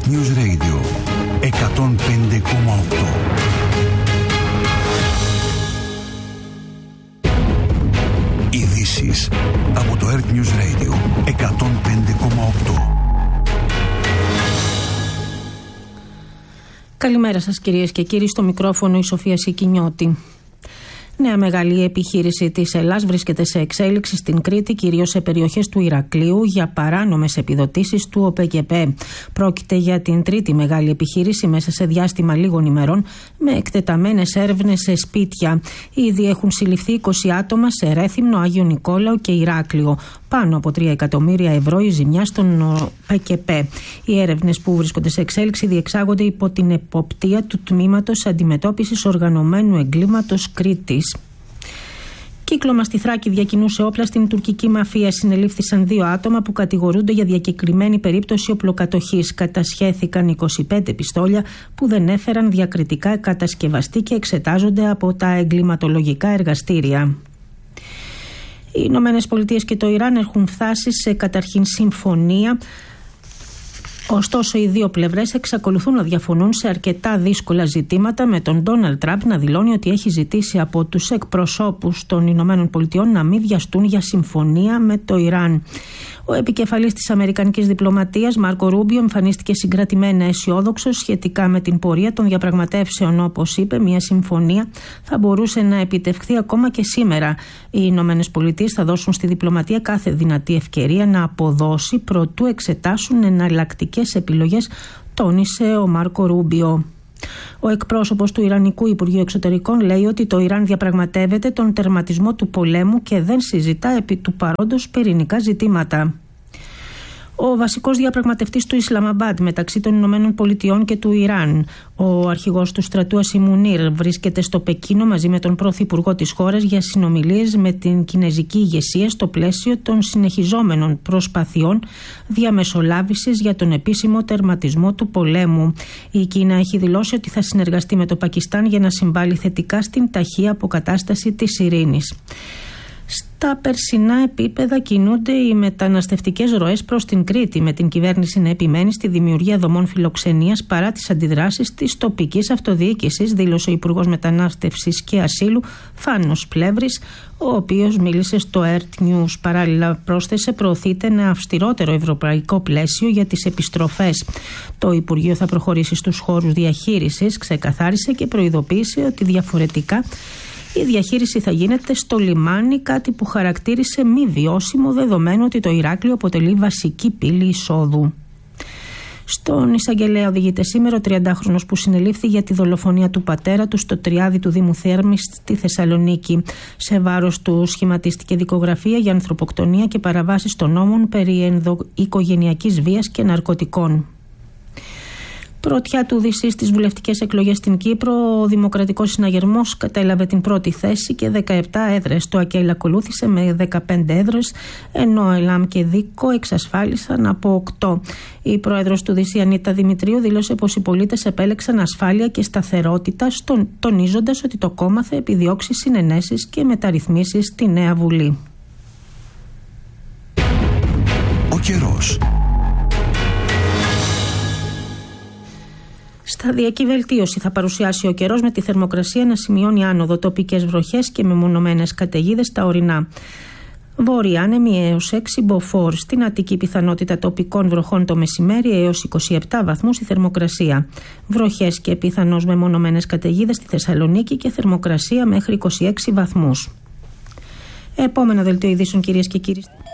News Radio 105,8. Ειδήσεις από το Earth News Radio 105,8. Καλημέρα σας κυρίες και κύριοι, στο μικρόφωνο η Σοφία Σικινιώτη. Νέα μεγάλη επιχείρηση της Ελλάς βρίσκεται σε εξέλιξη στην Κρήτη, κυρίως σε περιοχές του Ηρακλείου, για παράνομες επιδοτήσεις του ΟΠΕΚΕΠΕ. Πρόκειται για την τρίτη μεγάλη επιχείρηση μέσα σε διάστημα λίγων ημερών, με εκτεταμένες έρευνες σε σπίτια. Ήδη έχουν συλληφθεί 20 άτομα σε Ρέθυμνο, Άγιο Νικόλαο και Ηράκλειο. Πάνω από 3 εκατομμύρια ευρώ η ζημιά στον ΟΠΕΚΕΠΕ. Οι έρευνες που βρίσκονται σε εξέλιξη διεξάγονται υπό την εποπτεία του Τμήματος Αντιμετώπισης Οργανωμένου Εγκλήματος Κρήτης. Κύκλωμα στη Θράκη διακινούσε όπλα στην τουρκική μαφία. Συνελήφθησαν 2 άτομα που κατηγορούνται για διακεκριμένη περίπτωση οπλοκατοχής. Κατασχέθηκαν 25 πιστόλια που δεν έφεραν διακριτικά κατασκευαστή και εξετάζονται από τα εγκληματολογικά εργαστήρια. Οι Ηνωμένες Πολιτείες και το Ιράν έχουν φτάσει σε καταρχήν συμφωνία. Ωστόσο, οι δύο πλευρές εξακολουθούν να διαφωνούν σε αρκετά δύσκολα ζητήματα, με τον Ντόναλντ Τραμπ να δηλώνει ότι έχει ζητήσει από τους εκπροσώπους των Ηνωμένων Πολιτειών να μην βιαστούν για συμφωνία με το Ιράν. Ο επικεφαλής της αμερικανικής διπλωματίας, Μάρκο Ρούμπιο, εμφανίστηκε συγκρατημένα αισιόδοξος σχετικά με την πορεία των διαπραγματεύσεων. Όπως είπε, μια συμφωνία θα μπορούσε να επιτευχθεί ακόμα και σήμερα. Οι Ηνωμένες Πολιτείες θα δώσουν στη διπλωματία κάθε δυνατή ευκαιρία να αποδώσει προτού εξετάσουν εναλλακτικές επιλογές, τόνισε ο Μάρκο Ρούμπιο. Ο εκπρόσωπος του Ιρανικού Υπουργείου Εξωτερικών λέει ότι το Ιράν διαπραγματεύεται τον τερματισμό του πολέμου και δεν συζητά επί του παρόντος πυρηνικά ζητήματα. Ο βασικός διαπραγματευτής του Ισλαμαμπάντ μεταξύ των Ηνωμένων Πολιτειών και του Ιράν, ο αρχηγός του στρατού Ασίμ Μουνίρ, βρίσκεται στο Πεκίνο μαζί με τον πρωθυπουργό της χώρας για συνομιλίες με την κινεζική ηγεσία στο πλαίσιο των συνεχιζόμενων προσπαθειών διαμεσολάβησης για τον επίσημο τερματισμό του πολέμου. Η Κίνα έχει δηλώσει ότι θα συνεργαστεί με το Πακιστάν για να συμβάλλει θετικά στην ταχεία αποκατάσταση της ειρήνης. Στα περσινά επίπεδα κινούνται οι μεταναστευτικές ροές προς την Κρήτη, με την κυβέρνηση να επιμένει στη δημιουργία δομών φιλοξενίας παρά τις αντιδράσεις της τοπικής αυτοδιοίκησης, δήλωσε ο Υπουργός Μετανάστευσης και Ασύλου Φάνος Πλεύρης, ο οποίος μίλησε στο Earth News. Παράλληλα, πρόσθεσε, προωθείται ένα αυστηρότερο ευρωπαϊκό πλαίσιο για τις επιστροφές. Το Υπουργείο θα προχωρήσει στους χώρους διαχείρισης, ξεκαθάρισε και προειδοποίησε ότι διαφορετικά η διαχείριση θα γίνεται στο λιμάνι, κάτι που χαρακτήρισε μη βιώσιμο, δεδομένου ότι το Ηράκλειο αποτελεί βασική πύλη εισόδου. Στον εισαγγελέα οδηγείται σήμερα ο 30χρονος που συνελήφθη για τη δολοφονία του πατέρα του στο Τριάδι του Δήμου Θέρμης στη Θεσσαλονίκη. Σε βάρος του σχηματίστηκε δικογραφία για ανθρωποκτονία και παραβάσεις των νόμων περί ενδοοικογενειακής βίας και ναρκωτικών. Πρωτιά του Οδυσσή στις βουλευτικές εκλογές στην Κύπρο, ο Δημοκρατικός Συναγερμός κατέλαβε την πρώτη θέση και 17 έδρες. Το ΑΚΕΛ ακολούθησε με 15 έδρες, ενώ ο ΕΛΑΜ και ΔΙΚΟ εξασφάλισαν από 8. Η πρόεδρος του Οδυσσή, Ανίτα Δημητρίου, δήλωσε πως οι πολίτες επέλεξαν ασφάλεια και σταθερότητα, τονίζοντας ότι το κόμμα θα επιδιώξει συνενέσεις και μεταρρυθμίσεις στη νέα Βουλή. Ο καιρός. Σταδιακή βελτίωση θα παρουσιάσει ο καιρός, με τη θερμοκρασία να σημειώνει άνοδο, τοπικές βροχές και μεμονωμένες καταιγίδες στα ορεινά. Βόρεια άνεμη έως 6 μποφόρ. Στην Αττική πιθανότητα τοπικών βροχών το μεσημέρι, έως 27 βαθμούς η θερμοκρασία. Βροχές και πιθανώς μεμονωμένες καταιγίδες στη Θεσσαλονίκη και θερμοκρασία μέχρι 26 βαθμούς. Επόμενο δελτίο ειδήσεων, κυρίες και κύριοι.